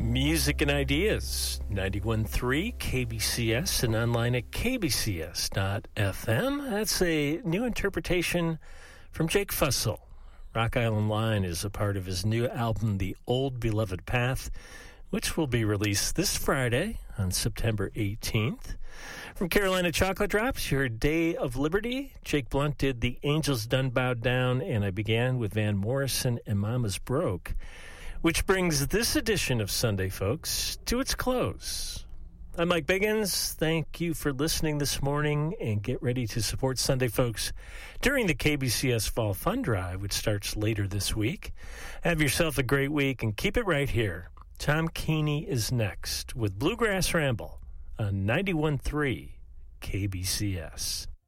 Music and Ideas, 91.3 KBCS and online at kbcs.fm. That's a new interpretation from Jake Fussell. Rock Island Line is a part of his new album, The Old Beloved Path, which will be released this Friday on September 18th. From Carolina Chocolate Drops, your Day of Liberty. Jake Blunt did The Angels Done Bowed Down, and I began with Van Morrison and Mama's Broke, which brings this edition of Sunday Folks to its close. I'm Mike Biggins. Thank you for listening this morning, and get ready to support Sunday Folks during the KBCS Fall Fund Drive, which starts later this week. Have yourself a great week, and keep it right here. Tom Keeney is next with Bluegrass Ramble on 91.3 KBCS.